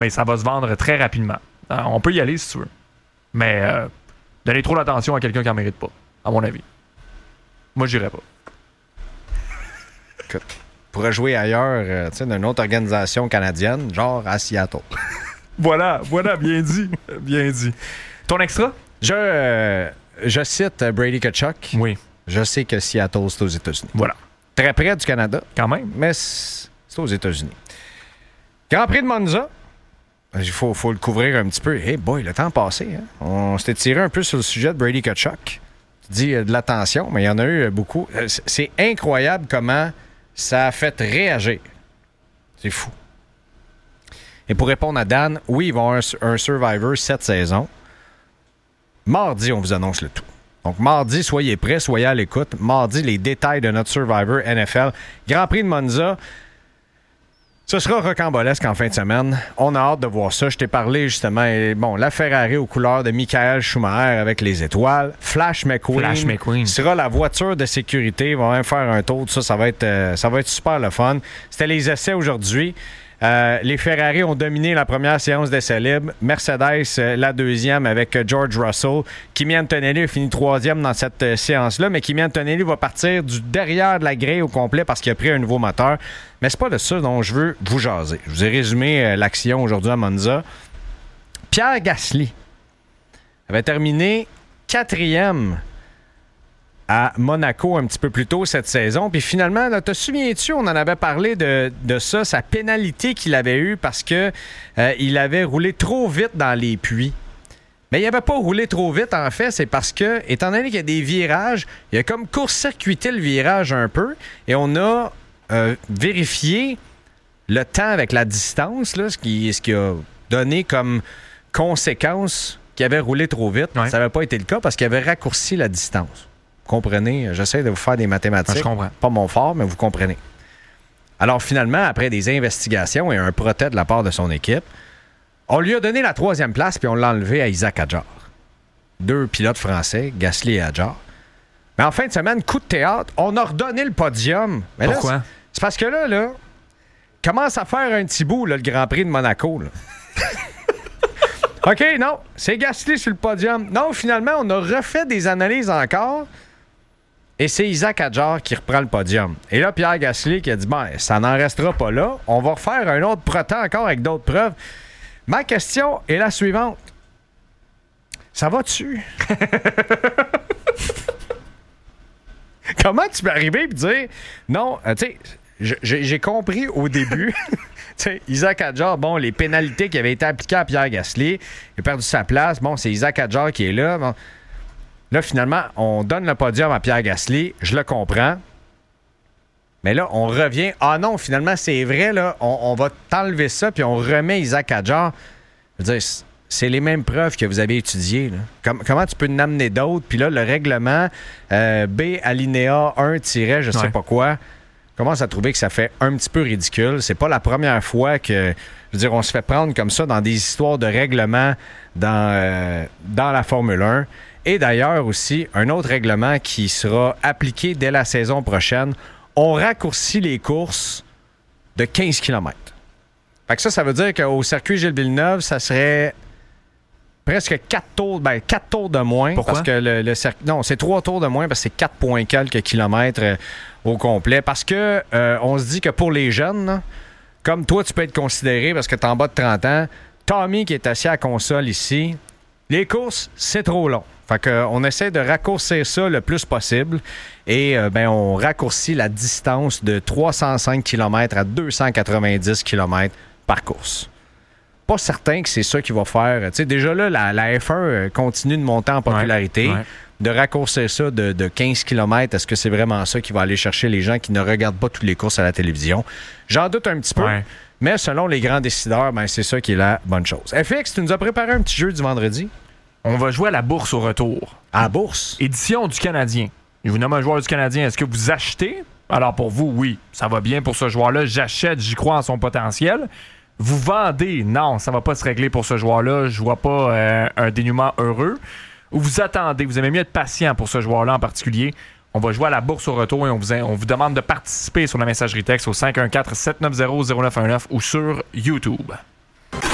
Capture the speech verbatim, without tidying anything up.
ben, ça va se vendre très rapidement. Alors, on peut y aller si tu veux. Mais euh, donner trop d'attention à quelqu'un qui n'en mérite pas, à mon avis. Moi, j'irais pas. Écoute, pourrait jouer ailleurs, euh, tu sais, d'une autre organisation canadienne, genre à Seattle. Voilà, voilà, bien dit. Bien dit. Ton extra? Je, euh, je cite Brady Tkachuk. Oui. Je sais que Seattle, c'est aux États-Unis. Voilà. Très près du Canada. Quand même. Mais c'est aux États-Unis. Grand Prix de Monza. Il faut, faut le couvrir un petit peu. Hey boy, le temps a passé. Hein? On s'était tiré un peu sur le sujet de Brady Tkachuk. Tu dis euh, de l'attention, mais il y en a eu beaucoup. C'est incroyable comment ça a fait réagir. C'est fou. Et pour répondre à Dan, oui, il va y avoir un, un Survivor cette saison. Mardi, on vous annonce le tout. Donc, mardi, soyez prêts, soyez à l'écoute. Mardi, les détails de notre Survivor N F L. Grand Prix de Monza. Ce sera rocambolesque en fin de semaine. On a hâte de voir ça. Je t'ai parlé justement, et, bon, la Ferrari aux couleurs de Michael Schumacher avec les étoiles. Flash McQueen, Flash McQueen sera la voiture de sécurité. Il va même faire un tour de ça. Ça va être, euh, ça va être super le fun. C'était les essais aujourd'hui. Euh, les Ferrari ont dominé la première séance d'essais libres. Mercedes, euh, la deuxième avec euh, George Russell. Kimi Antonelli a fini troisième dans cette euh, séance-là, mais Kimi Antonelli va partir du derrière de la grille au complet parce qu'il a pris un nouveau moteur. Mais c'est pas de ça dont je veux vous jaser. Je vous ai résumé euh, l'action aujourd'hui à Monza. Pierre Gasly avait terminé quatrième à Monaco un petit peu plus tôt cette saison. Puis finalement, là, te souviens-tu, on en avait parlé de, de ça, sa pénalité qu'il avait eue parce que euh, il avait roulé trop vite dans les puits. Mais il n'avait pas roulé trop vite, en fait, c'est parce que, étant donné qu'il y a des virages, il a comme court-circuité le virage un peu et on a euh, vérifié le temps avec la distance, là, ce, qui, ce qui a donné comme conséquence qu'il avait roulé trop vite. Ouais. Ça n'avait pas été le cas parce qu'il avait raccourci la distance. Comprenez, j'essaie de vous faire des mathématiques. Je comprends. Pas mon fort, mais vous comprenez. Alors finalement, après des investigations et un protêt de la part de son équipe, on lui a donné la troisième place puis on l'a enlevé à Isaac Hadjar. Deux pilotes français, Gasly et Hadjar. Mais en fin de semaine, coup de théâtre, on a redonné le podium. Mais là, pourquoi? C'est, c'est parce que là, là, commence à faire un petit bout, là, le Grand Prix de Monaco. Là. OK, non, c'est Gasly sur le podium. Non, finalement, on a refait des analyses encore. Et c'est Isaac Hadjar qui reprend le podium. Et là, Pierre Gasly qui a dit, ben, ça n'en restera pas là. On va refaire un autre protêt encore avec d'autres preuves. Ma question est la suivante. Ça va-tu? Comment tu peux arriver et dire, non, euh, tu sais, j'ai, j'ai compris au début, Isaac Hadjar, bon, les pénalités qui avaient été appliquées à Pierre Gasly, il a perdu sa place. Bon, c'est Isaac Hadjar qui est là. Bon. Là, finalement, on donne le podium à Pierre Gasly. Je le comprends. Mais là, on revient. Ah non, finalement, c'est vrai, là, on, on va t'enlever ça, puis on remet Isaac Hadjar. Je veux dire, c'est les mêmes preuves que vous avez étudiées. Là. Com- comment tu peux en amener d'autres? Puis là, le règlement euh, B, alinéa un, je sais ouais. pas quoi, commence à trouver que ça fait un petit peu ridicule. C'est pas la première fois que, je veux dire, on se fait prendre comme ça dans des histoires de règlement dans, euh, dans la Formule un. Et d'ailleurs aussi, un autre règlement qui sera appliqué dès la saison prochaine, on raccourcit les courses de quinze kilomètres. Fait que ça, ça veut dire qu'au circuit Gilles-Villeneuve, ça serait presque quatre tours, ben quatre tours de moins. Pourquoi? Parce que le, le circuit. Non, c'est trois tours de moins parce que c'est quatre points quelques kilomètres euh, au complet. Parce que euh, on se dit que pour les jeunes, là, comme toi, tu peux être considéré parce que t'es en bas de trente ans, Tommy qui est assis à la console ici, les courses, c'est trop long. Fait qu'on essaie de raccourcir ça le plus possible et euh, ben, on raccourcit la distance de trois cent cinq kilomètres à deux cent quatre-vingt-dix kilomètres par course. Pas certain que c'est ça qui va faire. Tu sais, déjà là, la, la F un continue de monter en popularité. Ouais, ouais. De raccourcir ça de, de quinze kilomètres, est-ce que c'est vraiment ça qui va aller chercher les gens qui ne regardent pas toutes les courses à la télévision? J'en doute un petit peu. Ouais. Mais selon les grands décideurs, ben, c'est ça qui est la bonne chose. F X, tu nous as préparé un petit jeu du vendredi? On va jouer à la bourse au retour. À la bourse? Édition du Canadien. Je vous nomme un joueur du Canadien. Est-ce que vous achetez? Alors pour vous, oui, ça va bien pour ce joueur-là. J'achète, j'y crois en son potentiel. Vous vendez? Non, ça va pas se régler pour ce joueur-là. Je vois pas euh, un dénouement heureux. Ou vous attendez? Vous aimez mieux être patient pour ce joueur-là en particulier. On va jouer à la bourse au retour et on vous, on vous demande de participer sur la messagerie texte au cinq un quatre, sept neuf zéro, zéro neuf un neuf ou sur YouTube.